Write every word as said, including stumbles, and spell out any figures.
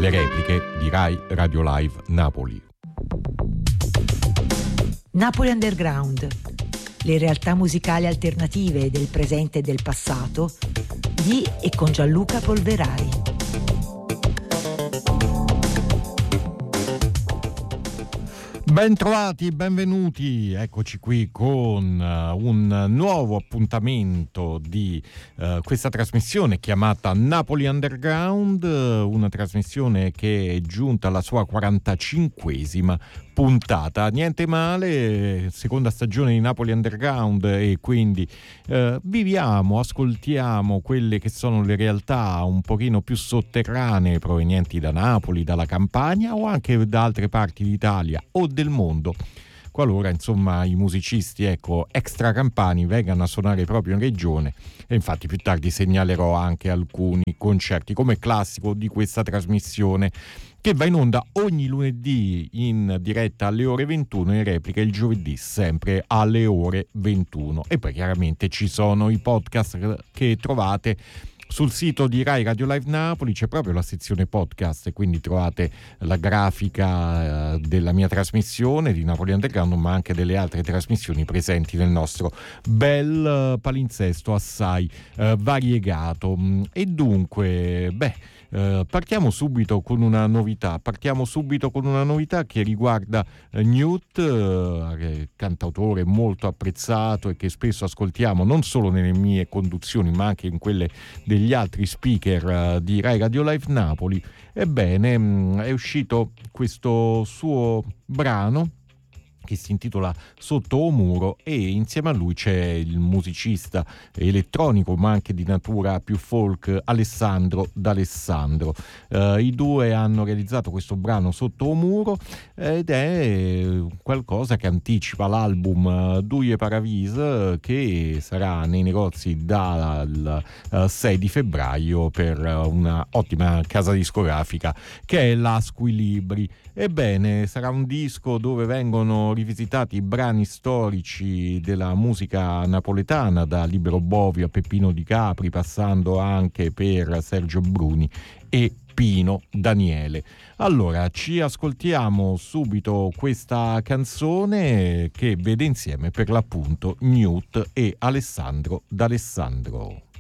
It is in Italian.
Le repliche di Rai Radio Live Napoli. Napoli Underground, le realtà musicali alternative del presente e del passato di e con Gianluca Polverari. Bentrovati, benvenuti, eccoci qui con uh, un nuovo appuntamento di uh, questa trasmissione chiamata Napoli Underground, una trasmissione che è giunta alla sua quarantacinquesima puntata. Niente male, seconda stagione di Napoli Underground, e quindi uh, viviamo, ascoltiamo quelle che sono le realtà un pochino più sotterranee provenienti da Napoli, dalla Campania o anche da altre parti d'Italia o del mondo, qualora insomma i musicisti ecco extra campani vengano a suonare proprio in regione. E infatti più tardi segnalerò anche alcuni concerti come classico di questa trasmissione, che va in onda ogni lunedì in diretta alle ore ventuno e in replica il giovedì sempre alle ore ventuno. E poi chiaramente ci sono i podcast che trovate sul sito di Rai Radio Live Napoli, c'è proprio la sezione podcast e quindi trovate la grafica eh, della mia trasmissione di Napoli Underground, ma anche delle altre trasmissioni presenti nel nostro bel uh, palinsesto assai uh, variegato. E dunque, beh, Uh, partiamo subito con una novità, partiamo subito con una novità che riguarda uh, Newt, uh, che è cantautore molto apprezzato e che spesso ascoltiamo non solo nelle mie conduzioni ma anche in quelle degli altri speaker uh, di Rai Radio Live Napoli. Ebbene, mh, è uscito questo suo brano che si intitola Sotto o muro, e insieme a lui c'è il musicista elettronico ma anche di natura più folk Alessandro D'Alessandro. Uh, i due hanno realizzato questo brano Sotto o muro ed è qualcosa che anticipa l'album Duie Paravis, che sarà nei negozi dal uh, sei di febbraio per una ottima casa discografica che è la Squilibri. Ebbene, sarà un disco dove vengono rivisitati i brani storici della musica napoletana, da Libero Bovio a Peppino Di Capri, passando anche per Sergio Bruni e Pino Daniele. Allora, ci ascoltiamo subito questa canzone che vede insieme per l'appunto Newt e Alessandro D'Alessandro.